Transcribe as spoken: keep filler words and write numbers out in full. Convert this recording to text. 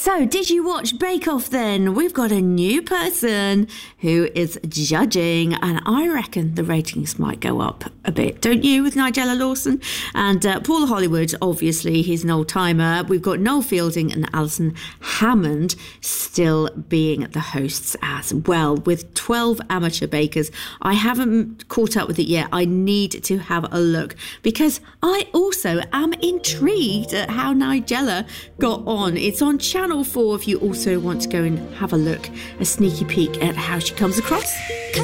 So, did you watch Bake Off then? We've got a new person who is judging, and I reckon the ratings might go up a bit, don't you, with Nigella Lawson? And uh, Paula Hollywood, obviously, he's an old-timer. We've got Noel Fielding and Alison Hammond still being the hosts as well, with twelve amateur bakers. I haven't caught up with it yet. I need to have a look, because I also am intrigued at how Nigella got on. It's on Channel four if you also want to go and have a look, a sneaky peek at how she comes across.